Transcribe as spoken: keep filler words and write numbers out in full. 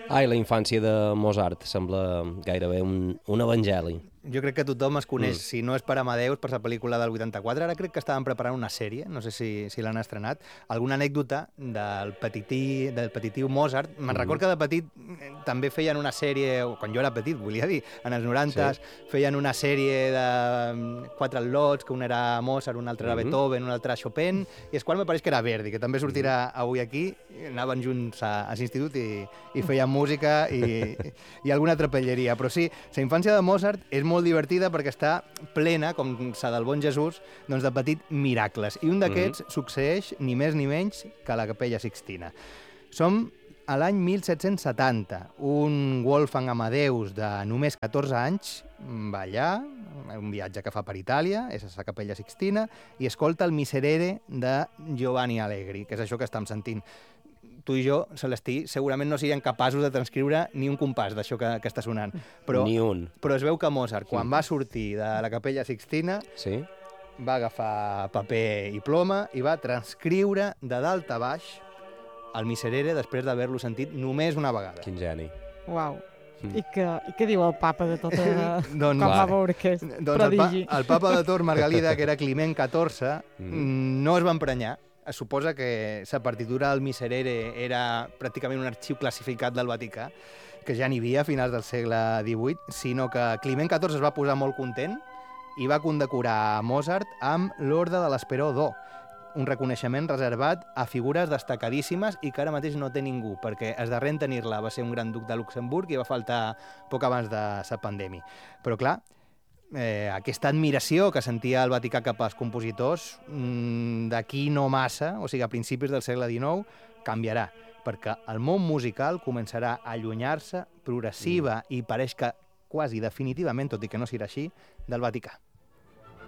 Ai, la infància de Mozart sembla gairebé un, un evangeli. Jo crec que tothom es coneix, Mm. si no és per Amadeus, per la pel·lícula del vuitanta-quatre. Ara crec que estaven preparant una sèrie, no sé si, si l'han estrenat. Alguna anècdota del petití, del petitiu Mozart. Me'n Mhm. record que de petit eh, també feien una sèrie, o quan jo era petit, volia dir, en els noranta, Sí. feien una sèrie de mm, quatre al·lots, que un era Mozart, un altre era Mhm. Beethoven, un altre Chopin, i Esqual me pareix que era Verdi, que també sortirà avui aquí. Anaven junts a, a l'institut i, i feien música i, i alguna trapelleria. Però sí, la infància de Mozart és molt divertida perquè està plena, com sa del bon Jesús, doncs de petits miracles. I un d'aquests succeeix ni més ni menys que a la Capella Sixtina. Som a l'any mil set-cents setanta. Un Wolfgang Amadeus de només catorze anys va allà, un viatge que fa per Itàlia, és a la Capella Sixtina, i escolta el Miserere de Giovanni Allegri, que és això que estem sentint. Tu i jo, Celestí, segurament no serien capaços de transcriure ni un compàs d'això que, que està sonant. Però, Ni un. però es veu que Mozart, quan va sortir de la Capella Sixtina, Sí? va agafar paper i ploma i va transcriure de dalt a baix el Miserere després d'haver-lo sentit només una vegada. Quin geni. Uau. I què, I què diu el papa de tota... Doncs, com va va. veure aquest doncs el, pa, prodigi? el papa de Tor Margalida, que era Climent catorze, Mm. no es va emprenyar. Es suposa que la partitura del Miserere era pràcticament un arxiu classificat del Vaticà, que ja n'hi havia a finals del segle divuit, sinó que Climent catorze es va posar molt content i va condecorar Mozart amb l'Orde de l'Esperó d'Or, un reconeixement reservat a figures destacadíssimes i que ara mateix no té ningú, perquè el darrer en tenir-la va ser un gran duc de Luxemburg i va faltar poc abans de la pandèmia. Però clar, eh, aquesta admiració que sentia el Vaticà cap als compositors, mmm, d'aquí no massa, o sigui, a principis del segle dinou, canviarà, perquè el món musical començarà a allunyar-se progressiva mm. i pareix que quasi definitivament, tot i que no serà així, del Vaticà.